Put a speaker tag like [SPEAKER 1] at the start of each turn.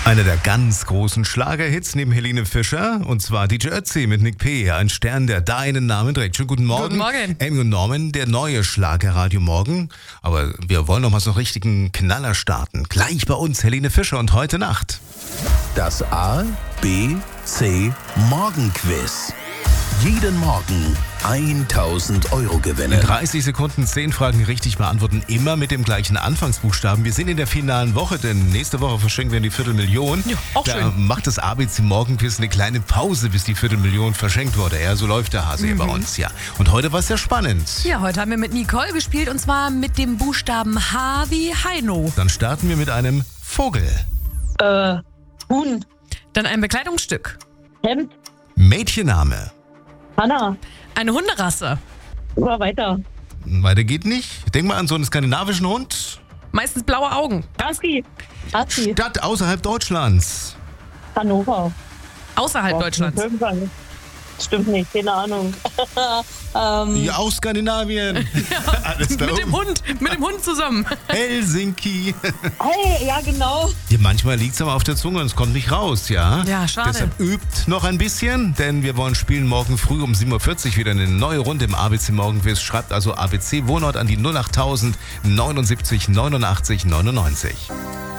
[SPEAKER 1] Einer der ganz großen Schlagerhits neben Helene Fischer, und zwar DJ Ötzi mit Nick P., ein Stern, der deinen Namen trägt. Schönen guten Morgen.
[SPEAKER 2] Guten Morgen.
[SPEAKER 1] Amy und Norman, der neue Schlagerradio Morgen. Aber wir wollen noch mal so einen richtigen Knaller starten. Gleich bei uns Helene Fischer und heute Nacht.
[SPEAKER 3] Das A, B, C Morgenquiz. Jeden Morgen 1.000 Euro
[SPEAKER 1] In
[SPEAKER 3] gewinnen.
[SPEAKER 1] 30 Sekunden 10 Fragen richtig beantworten, immer mit dem gleichen Anfangsbuchstaben. Wir sind in der finalen Woche, denn nächste Woche verschenken wir die Viertelmillion.
[SPEAKER 2] Ja, auch
[SPEAKER 1] da
[SPEAKER 2] schön.
[SPEAKER 1] macht das ABC Morgenquiz eine kleine Pause, bis die Viertelmillion verschenkt wurde. Ja, so läuft der Hase hier bei uns, ja. Und heute war es sehr spannend.
[SPEAKER 2] Ja, heute haben wir mit Nicole gespielt und zwar mit dem Buchstaben H wie Heino.
[SPEAKER 1] Dann starten wir mit einem Vogel.
[SPEAKER 4] Huhn,
[SPEAKER 2] Dann ein Bekleidungsstück.
[SPEAKER 4] Hemd,
[SPEAKER 1] Mädchenname.
[SPEAKER 4] Hanna,
[SPEAKER 2] Eine Hunderasse.
[SPEAKER 4] immer weiter.
[SPEAKER 1] Weiter geht nicht. Denk mal an so einen skandinavischen Hund.
[SPEAKER 2] Meistens blaue Augen.
[SPEAKER 4] Husky,
[SPEAKER 1] Stadt außerhalb Deutschlands.
[SPEAKER 4] Hannover.
[SPEAKER 2] Außerhalb
[SPEAKER 4] Boah,
[SPEAKER 2] Deutschlands.
[SPEAKER 4] Stimmt nicht, keine Ahnung.
[SPEAKER 1] Ja, auch Skandinavien. Alles da
[SPEAKER 2] Mit dem
[SPEAKER 1] oben.
[SPEAKER 2] Hund zusammen.
[SPEAKER 1] Helsinki.
[SPEAKER 4] Hey, ja genau.
[SPEAKER 1] Ja, manchmal liegt es aber auf der Zunge und es kommt nicht raus, ja?
[SPEAKER 2] Ja, schade.
[SPEAKER 1] Deshalb übt noch ein bisschen, denn wir wollen spielen morgen früh um 7.40 Uhr wieder eine neue Runde im ABC Morgenquiz. Schreibt also ABC Wohnort an die 08000 79 89 99.